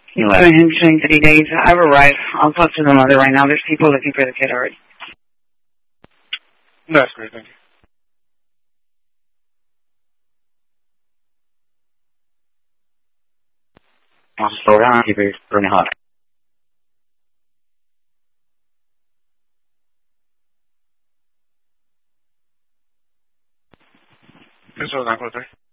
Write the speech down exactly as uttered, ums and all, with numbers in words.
You let him between thirty days. I've arrived. I'll talk to the mother right now. There's people looking for the kid already. That's great, thank you. Vamos a slow down, keep it running hot. This was nine four three.